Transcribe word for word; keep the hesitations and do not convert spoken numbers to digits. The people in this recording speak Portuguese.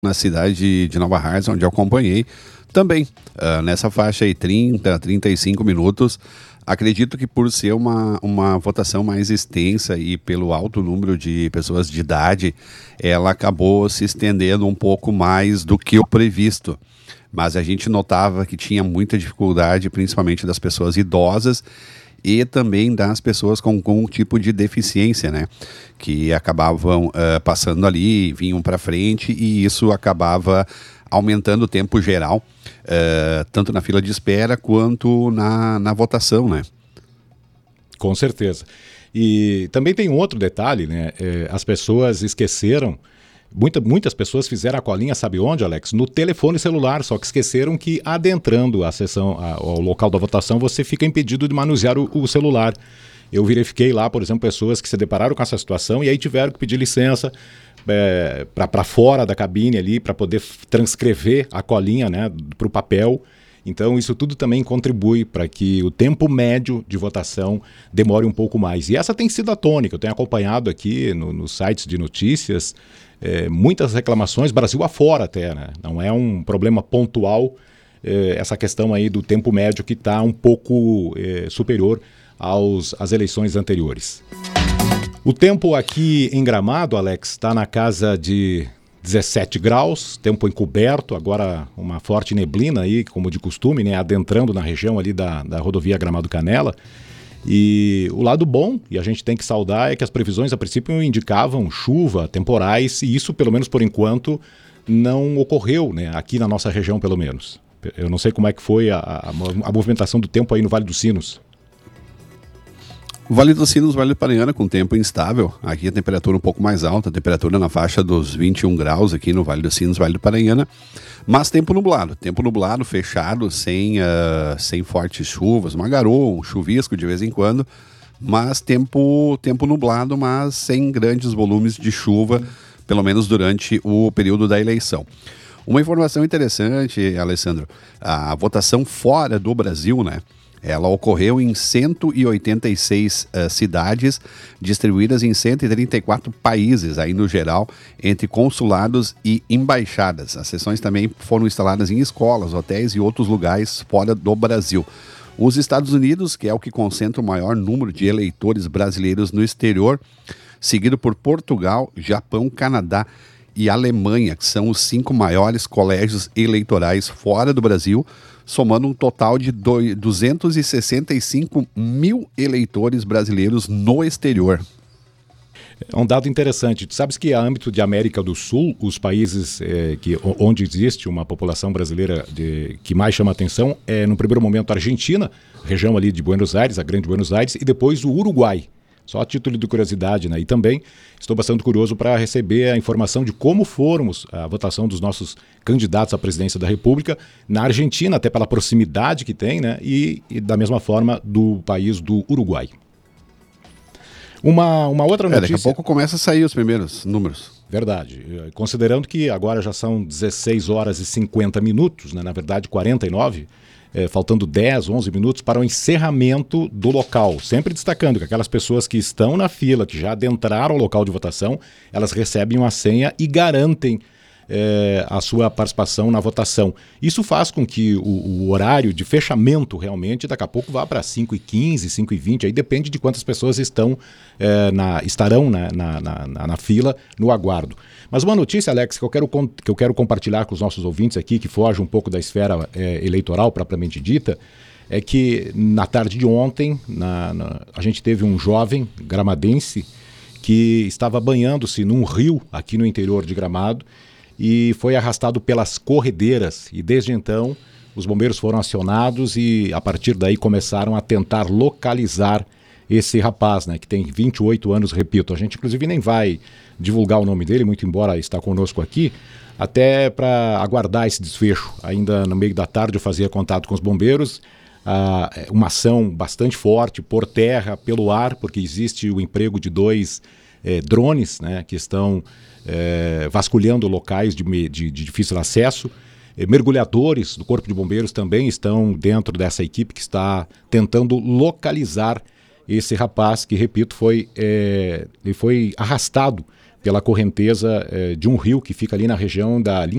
na cidade de Nova Hartz, onde eu acompanhei também, uh, nessa faixa aí, trinta, trinta e cinco minutos. Acredito que por ser uma, uma votação mais extensa e pelo alto número de pessoas de idade, ela acabou se estendendo um pouco mais do que o previsto. Mas a gente notava que tinha muita dificuldade, principalmente das pessoas idosas e também das pessoas com algum tipo de deficiência, né? Que acabavam uh, passando ali, vinham para frente e isso acabava aumentando o tempo geral, uh, tanto na fila de espera quanto na, na votação, né? Com certeza. E também tem um outro detalhe, né? É, as pessoas esqueceram, muita, muitas pessoas fizeram a colinha, sabe onde, Alex? No telefone celular, só que esqueceram que adentrando a sessão, a, ao local da votação, você fica impedido de manusear o, o celular. Eu verifiquei lá, por exemplo, pessoas que se depararam com essa situação e aí tiveram que pedir licença é, para fora da cabine ali, para poder transcrever a colinha, né, para o papel. Então isso tudo também contribui para que o tempo médio de votação demore um pouco mais. E essa tem sido a tônica, eu tenho acompanhado aqui no, nos sites de notícias, é, muitas reclamações, Brasil afora até, né? Não é um problema pontual é, essa questão aí do tempo médio que está um pouco é, superior aos, às eleições anteriores. O tempo aqui em Gramado, Alex, está na casa de dezessete graus, tempo encoberto, agora uma forte neblina aí, como de costume, né, adentrando na região ali da, da rodovia Gramado Canela. E o lado bom, e a gente tem que saudar, é que as previsões a princípio indicavam chuva, temporais, e isso, pelo menos por enquanto, não ocorreu, né, aqui na nossa região, pelo menos. Eu não sei como é que foi a, a, a movimentação do tempo aí no Vale dos Sinos. Vale dos Sinos, Vale do Paranhana, com tempo instável. Aqui a temperatura um pouco mais alta, a temperatura na faixa dos vinte e um graus aqui no Vale dos Sinos, Vale do Paranhana. Mas tempo nublado, tempo nublado, fechado, sem, uh, sem fortes chuvas, uma garoa, um chuvisco de vez em quando. Mas tempo, tempo nublado, mas sem grandes volumes de chuva, pelo menos durante o período da eleição. Uma informação interessante, Alessandro, a votação fora do Brasil, né? Ela ocorreu em cento e oitenta e seis uh, cidades, distribuídas em cento e trinta e quatro países, aí no geral, entre consulados e embaixadas. As sessões também foram instaladas em escolas, hotéis e outros lugares fora do Brasil. Os Estados Unidos, que é o que concentra o maior número de eleitores brasileiros no exterior, seguido por Portugal, Japão, Canadá e Alemanha, que são os cinco maiores colégios eleitorais fora do Brasil, somando um total de duzentos e sessenta e cinco mil eleitores brasileiros no exterior. É um dado interessante. Tu sabes que, a âmbito de América do Sul, os países é, que, onde existe uma população brasileira de, que mais chama atenção é, no primeiro momento, a Argentina, região ali de Buenos Aires, a Grande Buenos Aires, e depois o Uruguai. Só a título de curiosidade, né? E também estou bastante curioso para receber a informação de como foram a votação dos nossos candidatos à presidência da República na Argentina, até pela proximidade que tem, né? E, e da mesma forma do país do Uruguai. Uma, uma outra notícia... É, daqui a pouco começa a sair os primeiros números. Verdade. Considerando que agora já são dezesseis horas e cinquenta minutos, né? Na verdade quarenta e nove, É, faltando dez, onze minutos para o encerramento do local. Sempre destacando que aquelas pessoas que estão na fila, que já adentraram o local de votação, elas recebem uma senha e garantem é, a sua participação na votação. Isso faz com que o, o horário de fechamento realmente daqui a pouco vá para cinco e quinze, cinco e vinte, aí depende de quantas pessoas estão, é, na, estarão na, na, na, na fila no aguardo. Mas uma notícia, Alex, que eu quero, que eu quero compartilhar com os nossos ouvintes aqui, que foge um pouco da esfera é, eleitoral propriamente dita, é que na tarde de ontem na, na, a gente teve um jovem gramadense que estava banhando-se num rio aqui no interior de Gramado e foi arrastado pelas corredeiras. E desde então os bombeiros foram acionados e a partir daí começaram a tentar localizar esse rapaz, né, que tem vinte e oito anos, repito. A gente inclusive nem vai divulgar o nome dele, muito embora está conosco aqui, até para aguardar esse desfecho. Ainda no meio da tarde eu fazia contato com os bombeiros, ah, uma ação bastante forte por terra, pelo ar, porque existe o emprego de dois eh, drones, né, que estão eh, vasculhando locais de, de, de difícil acesso. Eh, mergulhadores do Corpo de Bombeiros também estão dentro dessa equipe que está tentando localizar esse rapaz que, repito, foi, é, ele foi arrastado pela correnteza eh, de um rio que fica ali na região da linha